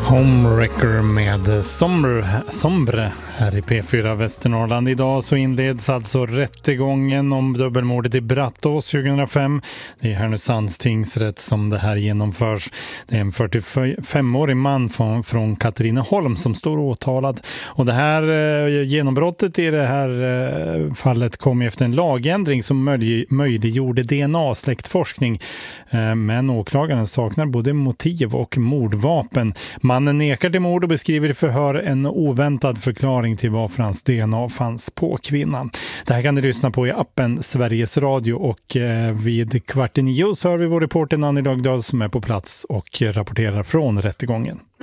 Homewrecker med Sombre här i P4 Västernorrland. Idag så inleds alltså rättegången om dubbelmordet i Brattås 2005. Det är Härnösands tingsrätt som det här genomförs. Det är en 45-årig man från Katrineholm som står åtalad. Och det här genombrottet i det här fallet kom efter en lagändring som möjliggjorde DNA-släktforskning. Men åklagaren saknar både motiv och mordvapen. Mannen nekar till mord och beskriver i förhör en oväntad förklaring till varför hans DNA fanns på kvinnan. Det här kan du lyssna på i appen Sveriges Radio och vid 8:15 så har vi vår reporter Nanny Dagdal som är på plats och rapporterar från rättegången.